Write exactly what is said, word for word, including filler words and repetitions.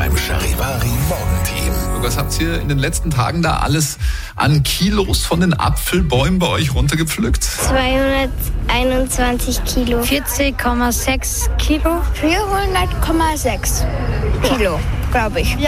beim Charivari Morgenteam. Was habt ihr in den letzten Tagen da alles an Kilos von den Apfelbäumen bei euch runtergepflückt? zweihunderteinundzwanzig Kilo. vierzig Komma sechs Kilo. vierhundert Komma sechs Kilo, glaube ich.